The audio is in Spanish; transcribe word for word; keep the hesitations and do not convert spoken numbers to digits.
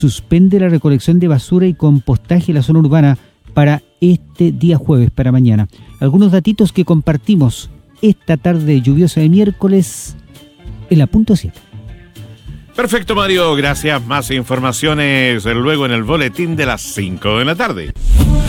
suspende la recolección de basura y compostaje en la zona urbana para este día jueves, para mañana. Algunos datitos que compartimos esta tarde lluviosa de miércoles en la punto siete. Perfecto, Mario, gracias. Más informaciones luego en el boletín de las cinco de la tarde.